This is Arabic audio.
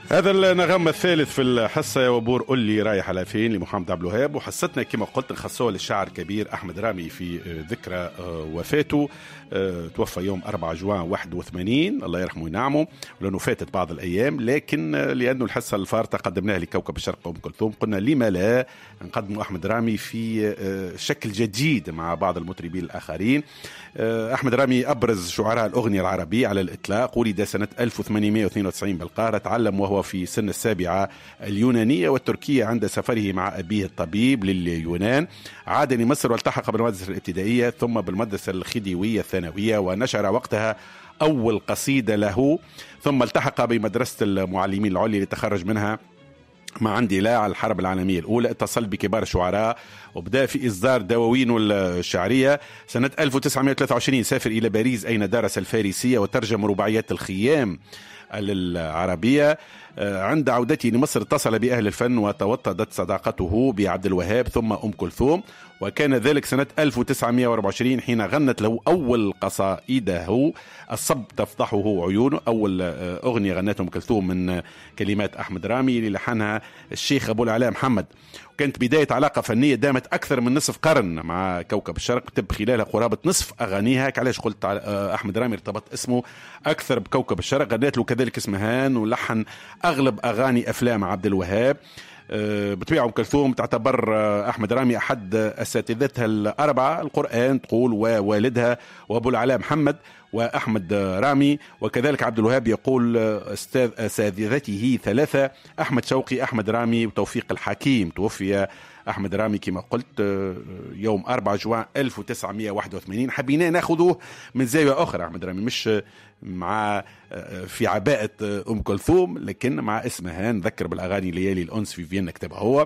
هذا النغم الثالث في الحصة يا وبور قل لي رايح على فين لمحمد عبد الوهاب، وحصتنا كما قلت نخصوها للشاعر الكبير أحمد رامي في ذكرى وفاته. توفى يوم 4 جوان 81 الله يرحمه وينعمه، لأنه فاتت بعض الأيام، لكن لأنه الحصة الفارطة قدمناها لكوكب الشرق أم كلثوم قلنا لما لا نقدم أحمد رامي في شكل جديد مع بعض المطربين الآخرين. أحمد رامي أبرز شعراء الأغنية العربية على الإطلاق، ولد سنة 1892 بالقاهرة، تعلم وهو في سن 7 اليونانية والتركية عند سفره مع أبيه الطبيب لليونان. عاد لمصر والتحق بالمدرسة الابتدائية ثم بالمدرسة الخديوية الثانوية، ونشر وقتها أول قصيدة له، ثم التحق بمدرسة المعلمين العليا لتخرج منها مع اندلاع الحرب العالمية الأولى. اتصل بكبار الشعراء وبدأ في إصدار دواوينه الشعرية. سنة 1923 سافر إلى باريس أين درس الفارسية وترجم رباعيات الخيام العربية. عند عودته لمصر اتصل بأهل الفن وتوطدت صداقته بعبد الوهاب ثم أم كلثوم، وكان ذلك سنة 1924 حين غنت له أول قصائده الصب تفضحه عيونه، أول أغنية غنتها أم كلثوم من كلمات أحمد رامي اللي لحنها الشيخ أبو العلاء محمد. كانت بداية علاقة فنية دامت أكثر من نصف قرن مع كوكب الشرق، تب خلالها قرابة نصف أغانيها. علاش قلت أحمد رامي ارتبط اسمه أكثر بكوكب الشرق؟ غنت له كذلك اسمهان ولحن أغلب أغاني أفلام عبد الوهاب. بطبيعة أم كلثوم تعتبر أحمد رامي أحد أساتذتها الأربعة، القرآن تقول ووالدها وأبو العلاء محمد وأحمد رامي، وكذلك عبد الوهاب يقول أساتذته 3 أحمد شوقي أحمد رامي وتوفيق الحكيم. توفي أحمد رامي كما قلت يوم 4 جوان 1981. حبينا ناخذوه من زاوية أخرى، أحمد رامي مش مع في عباءة أم كلثوم لكن مع اسمها، نذكر بالأغاني ليالي الأنس في فيينا كتبها هو.